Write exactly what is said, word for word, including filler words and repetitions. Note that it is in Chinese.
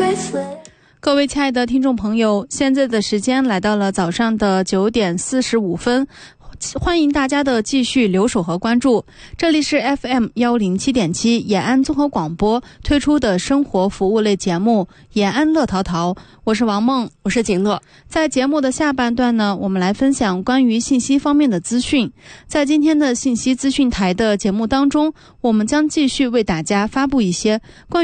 各位亲爱的听众朋友，现在的时间来到了早上的九点四十五分，欢迎大家的继续留守和关注。这里是 F M 一零七点七 延安综合广播推出的生活服务类节目延安乐淘淘，我是王梦， 我是景乐。 在节目的下半段呢，我们来分享关于信息方面的资讯。在今天的信息资讯台的节目当中，我们将继续为大家发布一些关于